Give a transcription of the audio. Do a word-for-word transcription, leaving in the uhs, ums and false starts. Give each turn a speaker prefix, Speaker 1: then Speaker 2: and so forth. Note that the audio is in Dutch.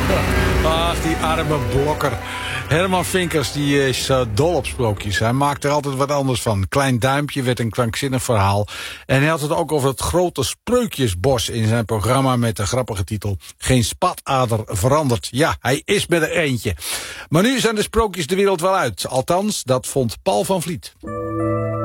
Speaker 1: Ach, die arme blokker. Herman Vinkers die is uh, dol op sprookjes. Hij maakt er altijd wat anders van. Klein Duimpje werd een krankzinnig verhaal. En hij had het ook over het grote spreukjesbos in zijn programma met de grappige titel Geen spatader verandert. Ja, hij is met er eentje. Maar nu zijn de sprookjes de wereld wel uit. Althans, dat vond Paul van Vliet.